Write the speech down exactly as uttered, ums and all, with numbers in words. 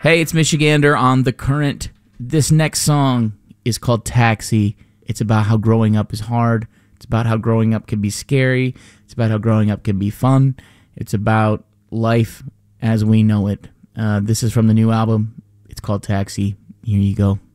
Hey, it's Michigander on The Current. This next song is called Taxi. It's about how growing up is hard. It's about how growing up can be scary. It's about how growing up can be fun. It's about life as we know it. Uh, this is from the new album. It's called Taxi. Here you go.